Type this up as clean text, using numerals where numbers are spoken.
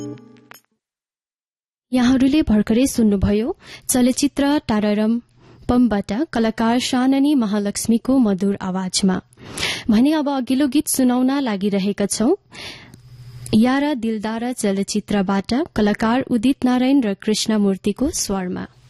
यहाँहरूले भर्खरै सुन्नुभयो चलचित्र टाररम पमबाट कलाकार शाननी महालक्ष्मीको मधुर आवाजमा। भने अब अघिल्लो गीत सुनाउन लागिरहेका छौं यारा दिलदारा चलचित्रबाट कलाकार उदित नारायण र कृष्णमूर्तिको स्वरमा।